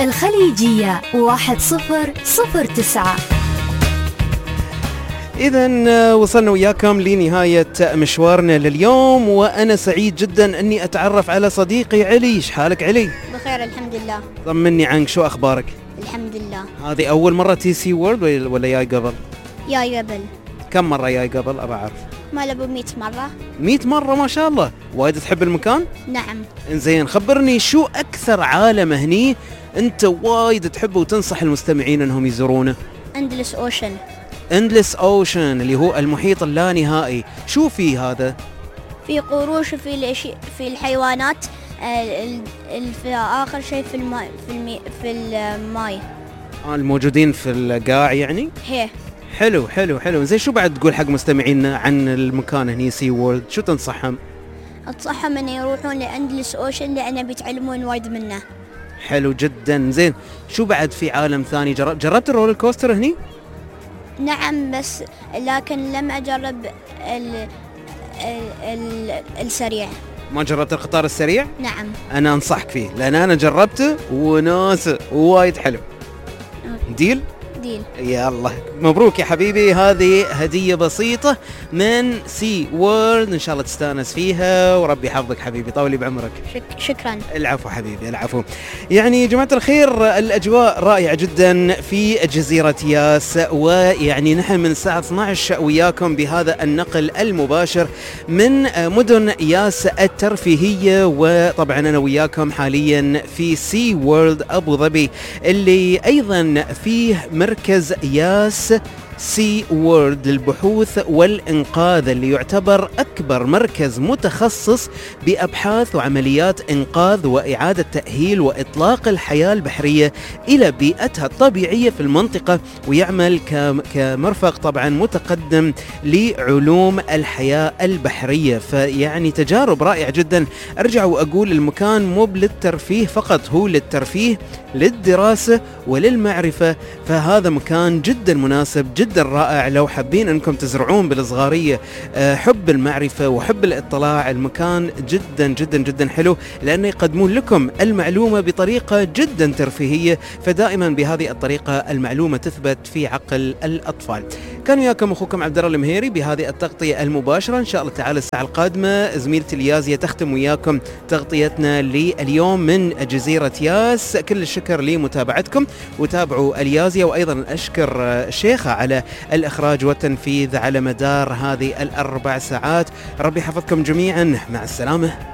الخليجية 1009. إذن وصلنا وياكم لنهاية مشوارنا لليوم، وأنا سعيد جدا أني أتعرف على صديقي علي. إيش حالك علي؟ بخير الحمد لله. طمني عنك، شو أخبارك؟ الحمد لله. هذه أول مرة تي سي وورلد ولا جاي قبل؟ جاي قبل. كم مرة جاي قبل أبى أعرف؟ ما لبو 100 مرة. 100 مرة ما شاء الله، وايد تحب المكان؟ نعم. إنزين خبرني شو أكثر عالم هني أنت وايد تحبه وتنصح المستمعين أنهم يزورونه؟ اندلس اوشن. اندلس اوشن اللي هو المحيط اللانهائي، شو فيه هذا؟ في قروش وفي في الحيوانات، في آخر شيء في الماء، في الماء الموجودين في القاع يعني؟ هي. حلو حلو حلو. زين شو بعد تقول حق مستمعينا عن المكان هني سي وورلد؟ شو تنصحهم؟ أنصحهم أن يروحون لأندلس أوشن لأنه بيتعلمون وايد منه. حلو جدا. زين شو بعد في عالم ثاني؟ جربت الرولر كوستر هني؟ نعم، بس لكن لم أجرب السريع. ما جربت القطار السريع؟ نعم. أنا أنصحك فيه لأن أنا جربته وناس وايد حلو. ديل؟ ديل. يلا مبروك يا حبيبي، هذه هدية بسيطة من سي وورلد، إن شاء الله تستانس فيها وربي يحفظك حبيبي، طولي بعمرك. شكرا. العفو حبيبي العفو. يعني جماعة الخير الأجواء رائعة جدا في جزيرة ياس، ويعني نحن من الساعة 12 وياكم بهذا النقل المباشر من مدن ياس الترفيهية، وطبعا أنا وياكم حاليا في سي وورلد أبو ظبي اللي أيضا فيه مركز ياس سي وورلد للبحوث والإنقاذ، اللي يعتبر أكبر مركز متخصص بأبحاث وعمليات إنقاذ وإعادة تأهيل وإطلاق الحياة البحرية إلى بيئتها الطبيعية في المنطقة، ويعمل كمرفق طبعا متقدم لعلوم الحياة البحرية. فيعني تجارب رائعة جدا. أرجع وأقول المكان مو للترفيه فقط، هو للترفيه، للدراسة وللمعرفة، فهذا مكان جدا مناسب جدا رائع لو حابين أنكم تزرعون بالصغارية حب المعرفة وحب الاطلاع. المكان جدا جدا جدا حلو لأنه يقدمون لكم المعلومة بطريقة جدا ترفيهية، فدائما بهذه الطريقة المعلومة تثبت في عقل الأطفال. كان وياكم أخوكم عبد الله المهيري بهذه التغطية المباشرة. إن شاء الله تعالى الساعة القادمة زميلتي اليازية تختم وياكم تغطيتنا لليوم من جزيرة ياس. كل الشكر لمتابعتكم، وتابعوا اليازية، وأيضا أشكر الشيخة على الإخراج والتنفيذ على مدار هذه ال4 ساعات. ربي يحفظكم جميعا، مع السلامة.